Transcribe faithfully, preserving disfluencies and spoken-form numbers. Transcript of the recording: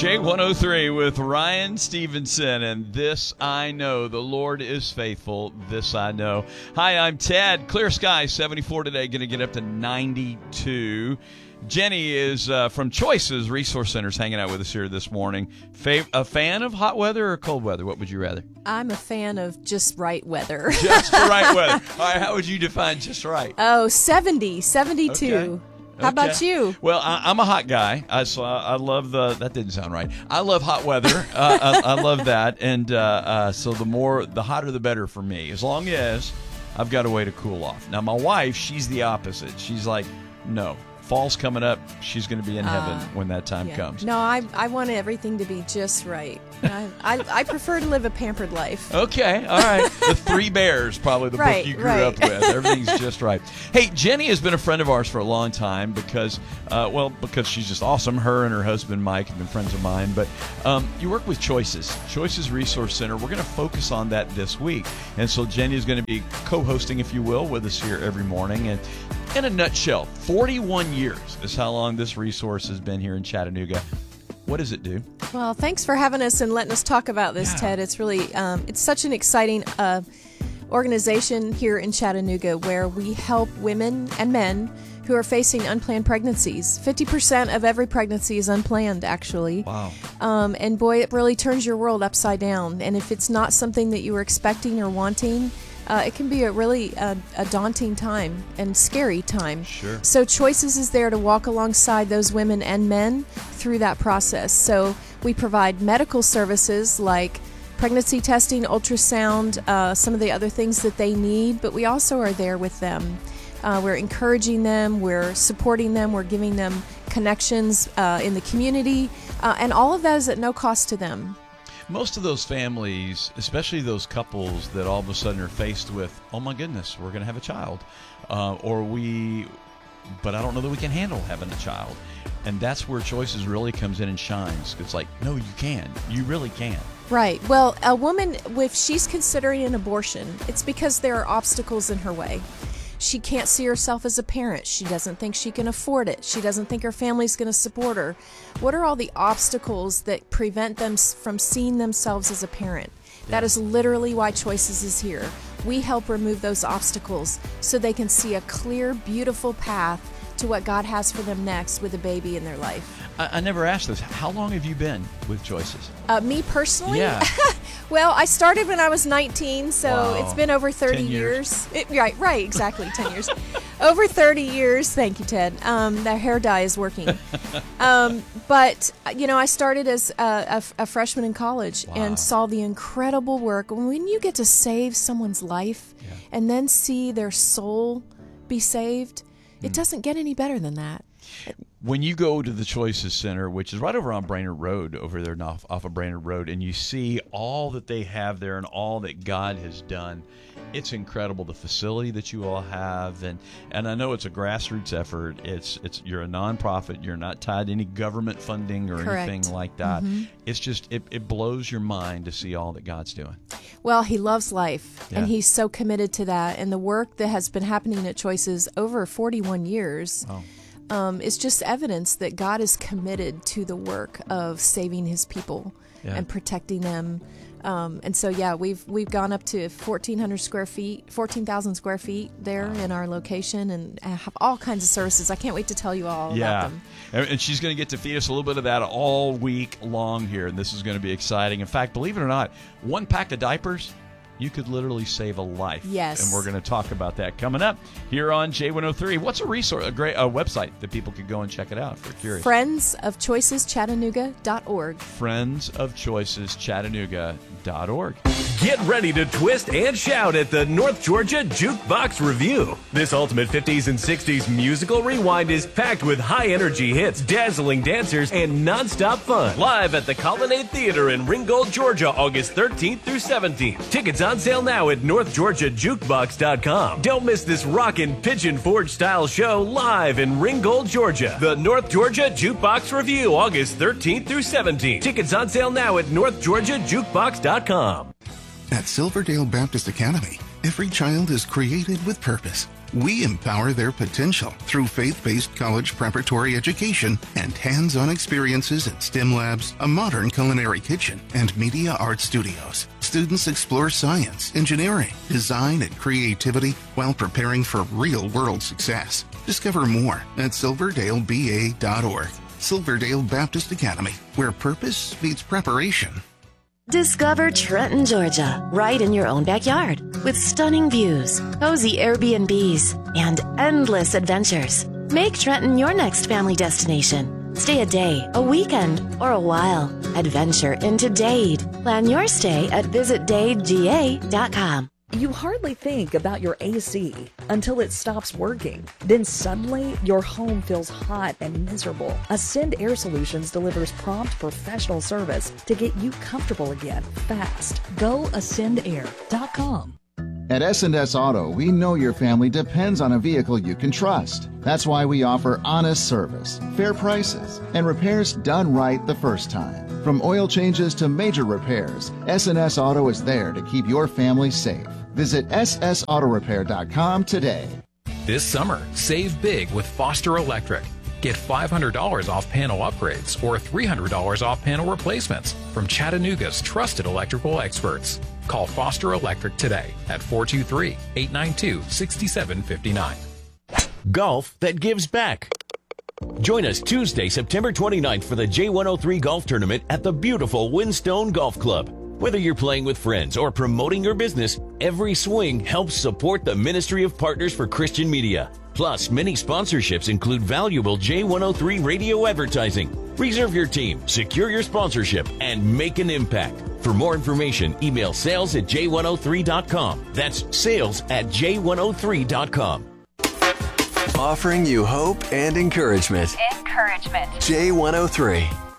J one oh three with Ryan Stevenson, and this I know, the Lord is faithful, this I know. Hi, I'm Ted. Clear sky, seventy-four today, going to get up to ninety-two. Jenny is uh, from Choices Resource Centers hanging out with us here this morning. Fav- a fan of hot weather or cold weather? What would you rather? I'm a fan of just right weather. Just the right weather. All right, how would you define just right? Oh, seventy, seventy-two. Okay. How Okay. about you? Well, I, I'm a hot guy. I so I, I love the. That didn't sound right. I love hot weather. uh, I, I love that, and uh, uh, so the more, the hotter, the better for me. As long as I've got a way to cool off. Now, my wife, she's the opposite. She's like, no. Fall's coming up. She's going to be in heaven uh, when that time yeah. comes. No, I I want everything to be just right. I, I I prefer to live a pampered life. Okay, all right. The Three Bears, probably the right, book you grew right. up with. Everything's just right. Hey, Jenny has been a friend of ours for a long time because, uh, well, because she's just awesome. Her and her husband Mike have been friends of mine. But um, you work with Choices, Choices Resource Center. We're going to focus on that this week, and so Jenny is going to be co-hosting, if you will, with us here every morning. And in a nutshell, forty-one years is how long this resource has been here in Chattanooga. What does it do? Well, thanks for having us and letting us talk about this, yeah. Ted. It's really, um, it's such an exciting uh, organization here in Chattanooga where we help women and men who are facing unplanned pregnancies. fifty percent of every pregnancy is unplanned, actually. Wow. Um, and boy, it really turns your world upside down. And if it's not something that you were expecting or wanting, Uh, it can be a really uh, a daunting time and scary time. Sure. So Choices is there to walk alongside those women and men through that process. So we provide medical services like pregnancy testing, ultrasound, uh, some of the other things that they need, but we also are there with them. Uh, we're encouraging them, we're supporting them, we're giving them connections uh, in the community, uh, and all of that is at no cost to them. Most of those families, especially those couples that all of a sudden are faced with, oh my goodness, we're going to have a child, uh, or we, but I don't know that we can handle having a child. And that's where Choices really comes in and shines. It's like, no, you can. You really can. Right. Well, a woman, if she's considering an abortion, it's because there are obstacles in her way. She can't see herself as a parent. She doesn't think she can afford it. She doesn't think her family's going to support her. What are all the obstacles that prevent them from seeing themselves as a parent? Yeah. That is literally why Choices is here. We help remove those obstacles so they can see a clear, beautiful path to what God has for them next with a baby in their life. I, I never asked this. How long have you been with Choices? Uh, me personally? Yeah. Well, I started when I was nineteen, so wow. it's been over thirty ten years. years. It, right, right, exactly, ten years. Over thirty years. Thank you, Ted. Um, the hair dye is working. Um, but, you know, I started as a, a, a freshman in college wow. and saw the incredible work. When you get to save someone's life yeah. and then see their soul be saved, mm. it doesn't get any better than that. When you go to the Choices Center, which is right over on Brainerd Road, over there off, off of Brainerd Road, and you see all that they have there and all that God has done, it's incredible. The facility that you all have, and and I know it's a grassroots effort. It's it's you're a nonprofit. You're not tied to any government funding or Correct. anything like that. Mm-hmm. It's just it, it blows your mind to see all that God's doing. Well, he loves life, yeah. and he's so committed to that. And the work that has been happening at Choices over forty-one years. Oh. Um, it's just evidence that God is committed to the work of saving his people yeah. and protecting them. Um, and so, yeah, we've we've gone up to fourteen hundred square feet, fourteen thousand square feet there wow. in our location, and have all kinds of services. I can't wait to tell you all yeah. about them. And she's going to get to feed us a little bit of that all week long here, and this is going to be exciting. In fact, believe it or not, one pack of diapers, you could literally save a life. Yes. And we're going to talk about that coming up here on J one oh three. What's a resource, a great a website that people could go and check it out if they're curious? friends of choices chattanooga dot org. friends of choices chattanooga dot org. Get ready to twist and shout at the North Georgia Jukebox Review. This ultimate fifties and sixties musical rewind is packed with high-energy hits, dazzling dancers, and nonstop fun. Live at the Colonnade Theater in Ringgold, Georgia, August thirteenth through seventeenth. Tickets on sale now at north georgia jukebox dot com. Don't miss this rockin' Pigeon Forge-style show live in Ringgold, Georgia. The North Georgia Jukebox Review, August thirteenth through seventeenth. Tickets on sale now at north georgia jukebox dot com. At Silverdale Baptist Academy, every child is created with purpose. We empower their potential through faith-based college preparatory education and hands-on experiences in STEM labs, a modern culinary kitchen, and media art studios. Students explore science, engineering, design, and creativity while preparing for real-world success. Discover more at silverdale b a dot org. Silverdale Baptist Academy, where purpose meets preparation. Discover Trenton, Georgia, right in your own backyard, with stunning views, cozy Airbnbs, and endless adventures. Make Trenton your next family destination. Stay a day, a weekend, or a while. Adventure into Dade. Plan your stay at visit dade g a dot com. You hardly think about your A C until it stops working. Then suddenly, your home feels hot and miserable. Ascend Air Solutions delivers prompt professional service to get you comfortable again, fast. Go ascend air dot com. At S and S Auto, we know your family depends on a vehicle you can trust. That's why we offer honest service, fair prices, and repairs done right the first time. From oil changes to major repairs, S and S Auto is there to keep your family safe. Visit s s auto repair dot com today. This summer, save big with Foster Electric. Get five hundred dollars off panel upgrades or three hundred dollars off panel replacements from Chattanooga's trusted electrical experts. Call Foster Electric today at four two three, eight nine two, six seven five nine. Golf that gives back. Join us Tuesday, September twenty-ninth for the J one oh three Golf Tournament at the beautiful Windstone Golf Club. Whether you're playing with friends or promoting your business, every swing helps support the Ministry of Partners for Christian Media. Plus, many sponsorships include valuable J one oh three radio advertising. Reserve your team, secure your sponsorship, and make an impact. For more information, email sales at j one oh three dot com. That's sales at j one oh three dot com. Offering you hope and encouragement. Encouragement. J one oh three.